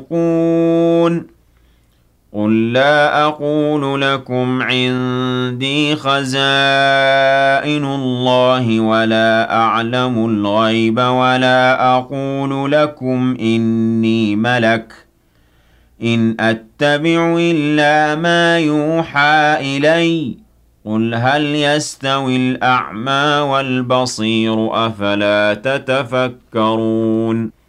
تتقون قل لا أقول لكم عندي خزائن الله ولا أعلم الغيب ولا أقول لكم إني ملك إن أتبع إلا ما يوحى إلي قل هل يستوي الأعمى والبصير أفلا تتفكرون